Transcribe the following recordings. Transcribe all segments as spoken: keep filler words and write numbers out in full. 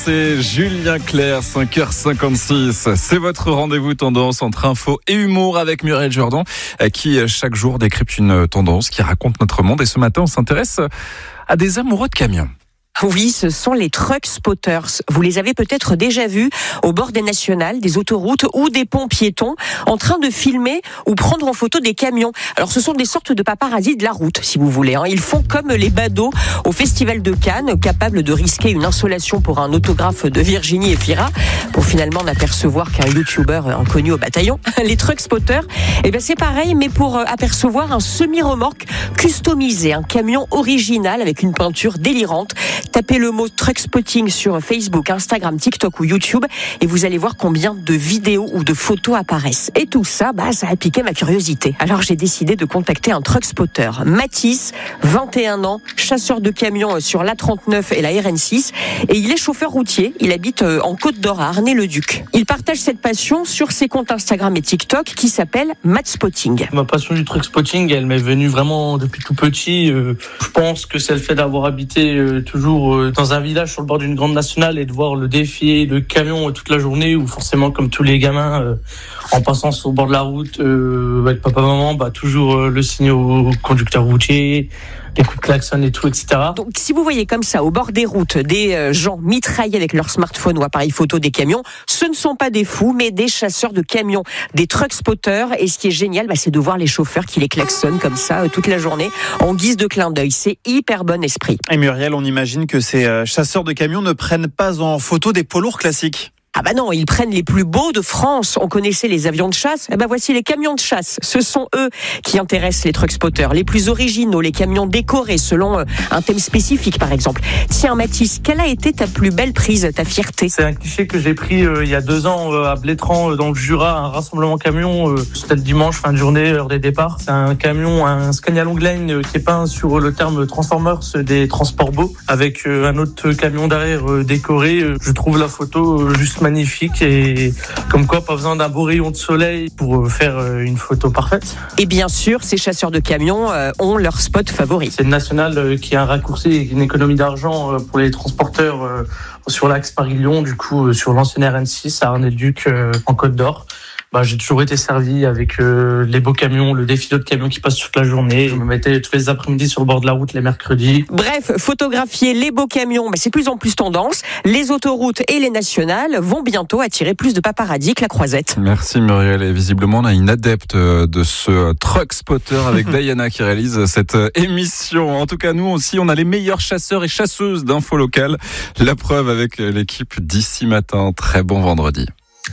C'est Julien Clerc, cinq heures cinquante-six. C'est votre rendez-vous tendance entre info et humour avec Muriel Jourdan qui chaque jour décrypte une tendance qui raconte notre monde. Et ce matin, on s'intéresse à des amoureux de camions. Oui, ce sont les truck spotters. Vous les avez peut-être déjà vus au bord des nationales, des autoroutes ou des ponts piétons en train de filmer ou prendre en photo des camions. Alors ce sont des sortes de paparazzis de la route, si vous voulez. Ils font comme les badauds au Festival de Cannes, capables de risquer une insolation pour un autographe de Virginie Efira, pour finalement n'apercevoir qu'un youtubeur inconnu au bataillon. Les truck spotters, eh ben c'est pareil, mais pour apercevoir un semi-remorque customisé, un camion original avec une peinture délirante. Tapez le mot truck spotting sur Facebook, Instagram, TikTok ou YouTube et vous allez voir combien de vidéos ou de photos apparaissent. Et tout ça, bah, ça a piqué ma curiosité. Alors j'ai décidé de contacter un truck spotter. Mathis, vingt et un ans, chasseur de camions sur l'A trente-neuf et la R N six. Et il est chauffeur routier. Il habite en Côte d'Or à Arnay-le-Duc. Il partage cette passion sur ses comptes Instagram et TikTok qui s'appelle Matt Spotting. Ma passion du truck spotting, elle m'est venue vraiment depuis tout petit. Je pense que c'est le fait d'avoir habité toujours dans un village sur le bord d'une grande nationale et de voir le défilé de camions toute la journée où forcément comme tous les gamins euh, en passant sur le bord de la route euh, avec papa maman bah toujours euh, le signe au conducteur routier, les coups de klaxon et tout, et cetera. Donc si vous voyez comme ça au bord des routes des euh, gens mitraillés avec leur smartphone ou appareil photo des camions, ce ne sont pas des fous mais des chasseurs de camions, des truck spotters. Et ce qui est génial, bah, c'est de voir les chauffeurs qui les klaxonnent comme ça euh, toute la journée en guise de clin d'œil. C'est hyper bon esprit. Et Muriel, on imagine que ces chasseurs de camions ne prennent pas en photo des poids lourds classiques. Ah bah non, ils prennent les plus beaux de France. On connaissait les avions de chasse. Eh ben voici les camions de chasse. Ce sont eux qui intéressent les truck spotters. Les plus originaux, les camions décorés selon un thème spécifique par exemple. Tiens Mathis, quelle a été ta plus belle prise, ta fierté ? C'est un cliché que j'ai pris euh, il y a deux ans euh, à Blétran euh, dans le Jura, un rassemblement camion. Euh, c'était le dimanche, fin de journée, heure des départs. C'est un camion, un Scania Longline euh, qui est peint sur le terme Transformers des transports beaux avec euh, un autre camion derrière euh, décoré. Euh, je trouve la photo euh, juste magnifique et comme quoi pas besoin d'un beau rayon de soleil pour faire une photo parfaite. Et bien sûr, ces chasseurs de camions ont leur spot favori. C'est une nationale qui a un raccourci et une économie d'argent pour les transporteurs sur l'axe Paris-Lyon, du coup sur l'ancienne R N six à Arnay-le-Duc en Côte d'Or. Bah, j'ai toujours été servi avec euh, les beaux camions, le défilé de camions qui passent toute la journée. Je me mettais tous les après-midi sur le bord de la route les mercredis. Bref, photographier les beaux camions, bah, c'est de plus en plus tendance. Les autoroutes et les nationales vont bientôt attirer plus de paparazzis que la croisette. Merci Muriel. Et visiblement, on a une adepte de ce truck spotter avec Diana qui réalise cette émission. En tout cas, nous aussi, on a les meilleurs chasseurs et chasseuses d'infos locales. La preuve avec l'équipe d'ici matin. Très bon vendredi.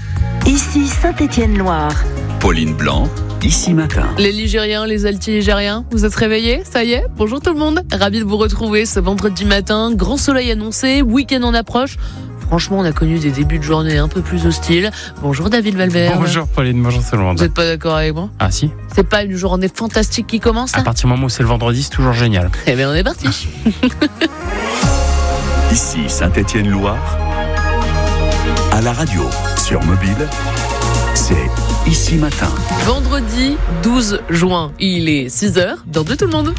Ici Saint-Étienne-Loire. Pauline Blanc, Ici Matin. Les Ligériens, les Alti-Ligériens, vous êtes réveillés ? Ça y est ? Bonjour tout le monde. Ravi de vous retrouver ce vendredi matin. Grand soleil annoncé, week-end en approche. Franchement, on a connu des débuts de journée un peu plus hostiles. Bonjour David Valverde. Bonjour Pauline, bonjour tout le monde. Vous n'êtes pas d'accord avec moi ? Ah si. C'est pas une journée fantastique qui commence là ? À partir du moment où c'est le vendredi, c'est toujours génial. Eh bien on est parti. Ici Saint-Étienne-Loire. À la radio, sur mobile, c'est Ici Matin. Vendredi douze juin, il est six heures. Bienvenue tout le monde.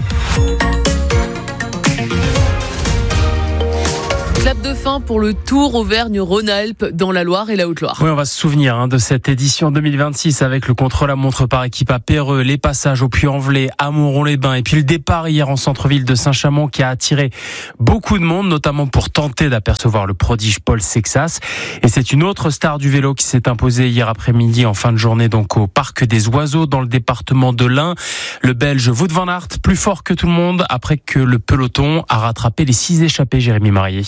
Clap de fin pour le Tour Auvergne-Rhône-Alpes dans la Loire et la Haute-Loire. Oui, on va se souvenir hein, de cette édition deux mille vingt-six avec le contre-la-montre par équipe à Perreux, les passages au Puy-en-Velay, à Montron-les-Bains et puis le départ hier en centre-ville de Saint-Chamond qui a attiré beaucoup de monde, notamment pour tenter d'apercevoir le prodige Paul Sexas. Et c'est une autre star du vélo qui s'est imposée hier après-midi en fin de journée donc au Parc des Oiseaux dans le département de l'Ain. Le Belge Wout van Aert, plus fort que tout le monde après que le peloton a rattrapé les six échappés. Jérémy Marié.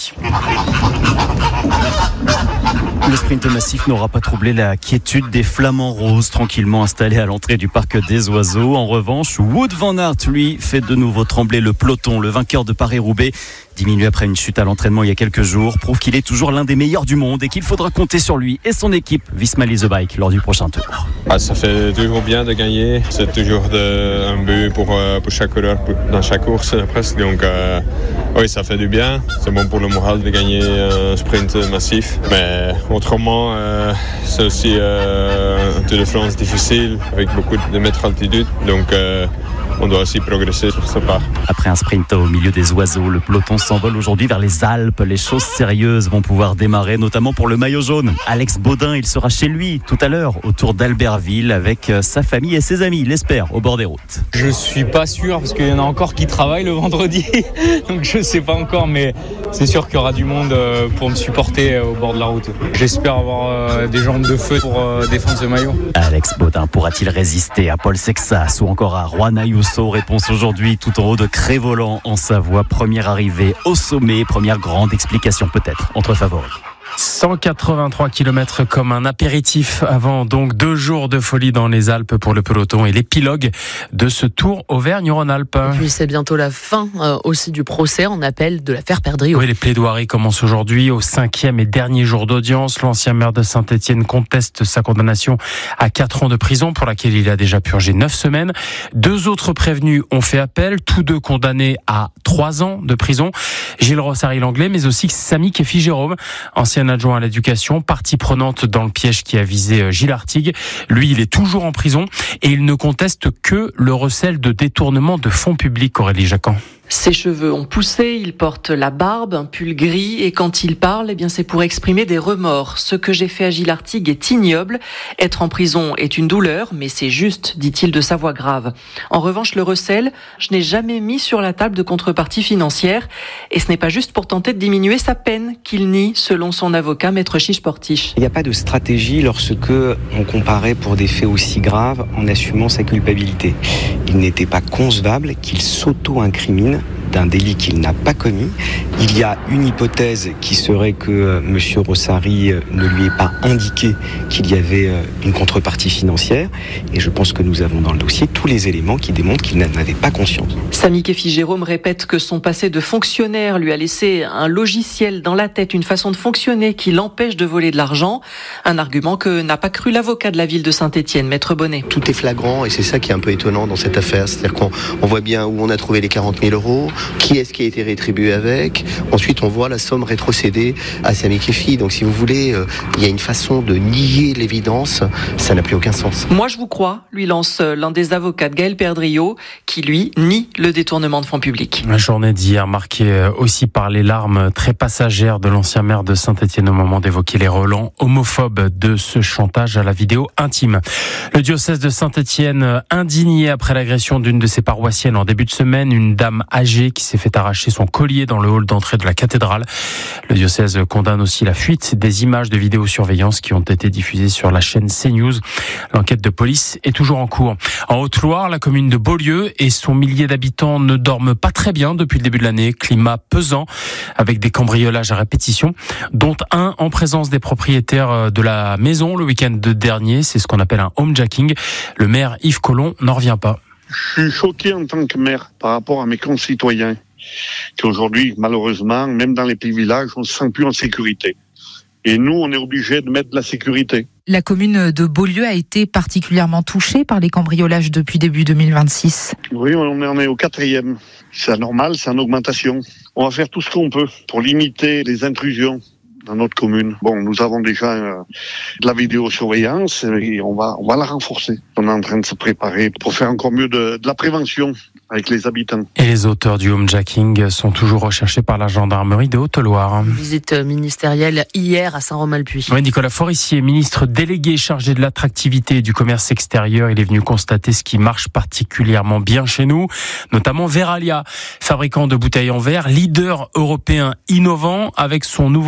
Le sprint massif n'aura pas troublé la quiétude des flamants roses tranquillement installés à l'entrée du Parc des Oiseaux. En revanche, Wout van Aert, lui, fait de nouveau trembler le peloton. Le vainqueur de Paris-Roubaix, diminué après une chute à l'entraînement il y a quelques jours, prouve qu'il est toujours l'un des meilleurs du monde et qu'il faudra compter sur lui et son équipe Visma Lease Bike lors du prochain tour. Ah, ça fait toujours bien de gagner. C'est toujours de, un but pour, pour chaque coureur dans chaque course presque. Donc euh, oui, ça fait du bien. C'est bon pour le moral de gagner un sprint massif. Mais autrement, euh, c'est aussi euh, un Tour de France difficile avec beaucoup de mètres d'altitude. Donc euh, on doit aussi progresser sur ce part. Après un sprint au milieu des oiseaux, le peloton s'envole aujourd'hui vers les Alpes. Les choses sérieuses vont pouvoir démarrer, notamment pour le maillot jaune. Alex Baudin, il sera chez lui tout à l'heure, autour d'Albertville, avec sa famille et ses amis, il l'espère, au bord des routes. Je suis pas sûr, parce qu'il y en a encore qui travaillent le vendredi, donc je sais pas encore, mais c'est sûr qu'il y aura du monde pour me supporter au bord de la route. J'espère avoir des jambes de feu pour défendre ce maillot. Alex Baudin pourra-t-il résister à Paul Sexas ou encore à Juan Ayuso? Réponse aujourd'hui tout en haut de Crévolan en Savoie. Première arrivée au sommet, première grande explication peut-être entre favoris. cent quatre-vingt-trois kilomètres comme un apéritif avant donc deux jours de folie dans les Alpes pour le peloton et l'épilogue de ce Tour Auvergne-Rhône-Alpes. Et puis c'est bientôt la fin euh, aussi du procès en appel de l'affaire Perdriau. Oui, les plaidoiries commencent aujourd'hui au cinquième et dernier jour d'audience. L'ancien maire de Saint-Étienne conteste sa condamnation à quatre ans de prison pour laquelle il a déjà purgé neuf semaines. Deux autres prévenus ont fait appel, tous deux condamnés à trois ans de prison. Gilles Rossary-Langlais, mais aussi Samy Kefi-Jérôme, ancien adjoint à l'éducation, partie prenante dans le piège qui a visé Gilles Artigue. Lui, il est toujours en prison et il ne conteste que le recel de détournement de fonds publics, Aurélie Jacquan. Ses cheveux ont poussé, il porte la barbe, un pull gris et quand il parle, eh bien c'est pour exprimer des remords. Ce que j'ai fait à Gilles Artigue est ignoble. Être en prison est une douleur, mais c'est juste, dit-il de sa voix grave. En revanche, le recel, je n'ai jamais mis sur la table de contrepartie financière et ce n'est pas juste pour tenter de diminuer sa peine qu'il nie, selon son avocat, maître Chiche-Portiche. Il n'y a pas de stratégie lorsque on comparait pour des faits aussi graves en assumant sa culpabilité. Il n'était pas concevable qu'il s'auto-incrimine d'un délit qu'il n'a pas commis. Il y a une hypothèse qui serait que M. Rossary ne lui ait pas indiqué qu'il y avait une contrepartie financière. Et je pense que nous avons dans le dossier tous les éléments qui démontrent qu'il n'en avait pas conscience. Samy Kefi-Jérôme répète que son passé de fonctionnaire lui a laissé un logiciel dans la tête, une façon de fonctionner qui l'empêche de voler de l'argent. Un argument que n'a pas cru l'avocat de la ville de Saint-Étienne, maître Bonnet. Tout est flagrant et c'est ça qui est un peu étonnant dans cette affaire. C'est-à-dire qu'on on voit bien où on a trouvé les quarante mille euros, qui est-ce qui a été rétribué avec. Ensuite, on voit la somme rétrocédée à Samy Kefi. Donc, si vous voulez, euh, il y a une façon de nier l'évidence. Ça n'a plus aucun sens. Moi, je vous crois, lui lance l'un des avocats de Gaël Perdriau, qui, lui, nie le détournement de fonds publics. La journée d'hier marquée aussi par les larmes très passagères de l'ancien maire de Saint-Étienne au moment d'évoquer les relents homophobes de ce chantage à la vidéo intime. Le diocèse de Saint-Étienne indigné après l'agression d'une de ses paroissiennes en début de semaine, une dame âgée qui s'est fait arracher son collier dans le hall d'entrée de la cathédrale. Le diocèse condamne aussi la fuite des images de vidéosurveillance qui ont été diffusées sur la chaîne CNews. L'enquête de police est toujours en cours. En Haute-Loire, la commune de Beaulieu et son millier d'habitants ne dorment pas très bien depuis le début de l'année. Climat pesant avec des cambriolages à répétition, dont un en présence des propriétaires de la maison le week-end dernier. C'est ce qu'on appelle un homejacking. Le maire Yves Collomb n'en revient pas. Je suis choqué en tant que maire par rapport à mes concitoyens qui aujourd'hui, malheureusement, même dans les petits villages, on ne se sent plus en sécurité. Et nous, on est obligés de mettre de la sécurité. La commune de Beaulieu a été particulièrement touchée par les cambriolages depuis début deux mille vingt-six. Oui, on en est au quatrième. C'est anormal, c'est en augmentation. On va faire tout ce qu'on peut pour limiter les intrusions dans notre commune. Bon, nous avons déjà euh, de la vidéosurveillance et on va, on va la renforcer. On est en train de se préparer pour faire encore mieux de, de la prévention avec les habitants. Et les auteurs du homejacking sont toujours recherchés par la gendarmerie de Haute-Loire. Visite ministérielle hier à Saint-Romain-le-Puy. Oui, Nicolas Forissier, ministre délégué chargé de l'attractivité et du commerce extérieur, il est venu constater ce qui marche particulièrement bien chez nous, notamment Veralia, fabricant de bouteilles en verre, leader européen innovant avec son nouveau